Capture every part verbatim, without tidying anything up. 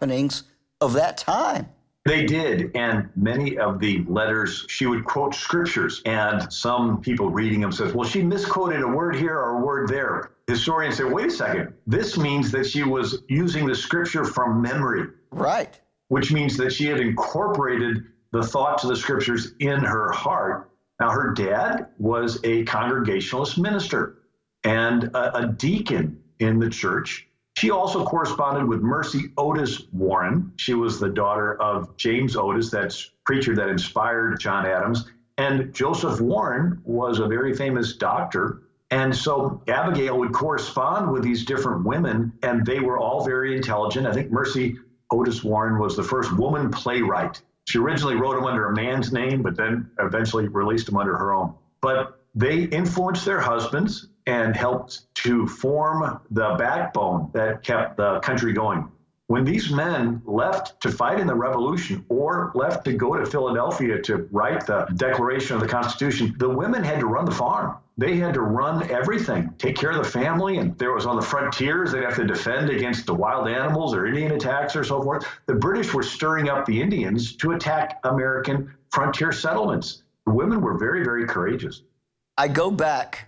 happenings of that time. They did, and many of the letters, she would quote scriptures, and some people reading them says, well, she misquoted a word here or a word there. Historians say, wait a second, this means that she was using the scripture from memory. Right. Which means that she had incorporated the thoughts of the scriptures in her heart. Now, her dad was a Congregationalist minister and a, a deacon in the church. She also corresponded with Mercy Otis Warren. She was the daughter of James Otis, that preacher that inspired John Adams. And Joseph Warren was a very famous doctor. And so Abigail would correspond with these different women, and they were all very intelligent. I think Mercy Otis Warren was the first woman playwright. She originally wrote them under a man's name, but then eventually released them under her own. But they influenced their husbands and helped to form the backbone that kept the country going. When these men left to fight in the Revolution or left to go to Philadelphia to write the Declaration of the Constitution, the women had to run the farm. They had to run everything, take care of the family. And there was on the frontiers, they'd have to defend against the wild animals or Indian attacks or so forth. The British were stirring up the Indians to attack American frontier settlements. The women were very, very courageous. I go back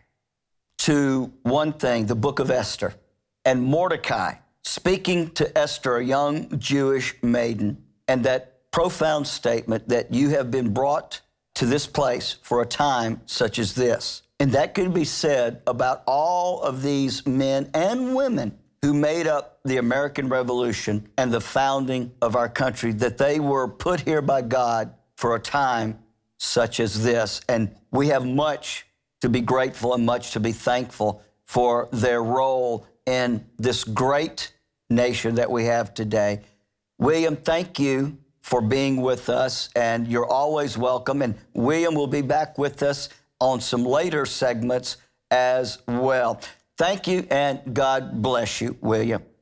to one thing, the book of Esther, and Mordecai speaking to Esther, a young Jewish maiden, and that profound statement that you have been brought to this place for a time such as this. And that could be said about all of these men and women who made up the American Revolution and the founding of our country, that they were put here by God for a time such as this. And we have much to be grateful and much to be thankful for their role in this great nation that we have today. William, thank you for being with us, and you're always welcome. And William will be back with us on some later segments as well. Thank you, and God bless you, William.